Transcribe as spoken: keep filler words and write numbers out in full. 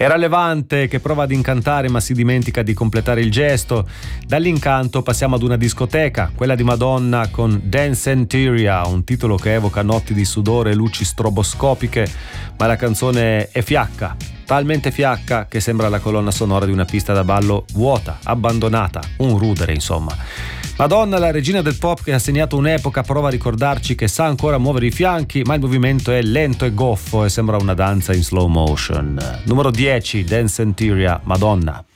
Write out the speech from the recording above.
Era Levante che prova ad incantare ma si dimentica di completare il gesto. Dall'incanto passiamo ad una discoteca, quella di Madonna con Danceteria, un titolo che evoca notti di sudore e luci stroboscopiche, ma la canzone è fiacca, talmente fiacca che sembra la colonna sonora di una pista da ballo vuota, abbandonata, un rudere insomma. Madonna, la regina del pop che ha segnato un'epoca, prova a ricordarci che sa ancora muovere i fianchi, ma il movimento è lento e goffo e sembra una danza in slow motion. Numero dieci, Danceteria, Madonna.